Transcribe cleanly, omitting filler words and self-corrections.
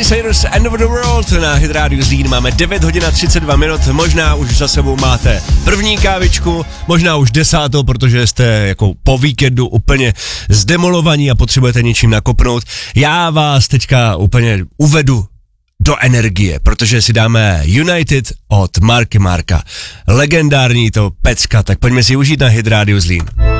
Cyrus, End of the World na Hit Radio Zlín. Máme 9 hodin a 32 minut, možná už za sebou máte první kávičku, možná už 10, protože jste jako po víkendu úplně zdemolovaní a potřebujete něčím nakopnout. Já vás teďka úplně uvedu do energie, protože si dáme United od Marky Marka. Legendární to pecka, tak pojďme si užít na Hit Radio Zlín.